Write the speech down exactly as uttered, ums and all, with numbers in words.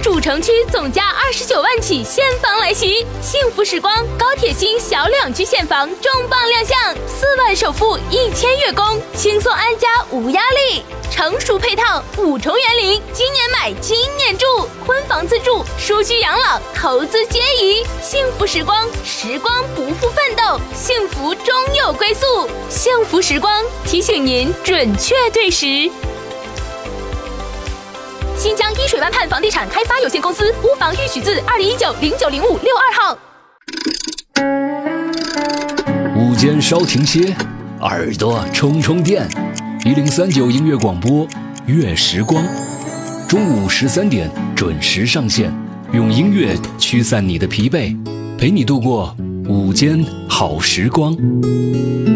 主城区总价二十九万起现房来袭，幸福时光高铁新小两居现房重磅亮相，四万首付一千月供，轻松安家无压力。成熟配套五重园林，今年买今年住，婚房自住、舒居养老、投资皆宜。幸福时光，时光不负奋斗，幸福终有归宿。幸福时光提醒您准确对时。新疆依水湾畔房地产开发有限公司屋房预许字二零一九零九零五六二号。 午间稍停歇，耳朵充充电。一零三九音乐广播，乐时光，中午十三点准时上线，用音乐驱散你的疲惫，陪你度过午间好时光。